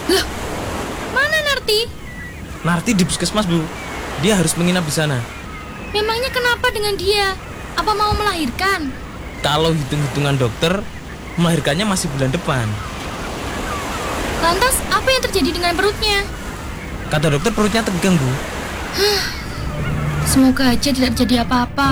Loh, mana Narti? Narti di puskesmas, Bu. Dia harus menginap di sana. Memangnya kenapa dengan dia? Apa mau melahirkan? Kalau hitung-hitungan dokter, melahirkannya masih bulan depan. Lantas apa yang terjadi dengan perutnya? Kata dokter perutnya tegang, Bu. Semoga aja tidak terjadi apa-apa.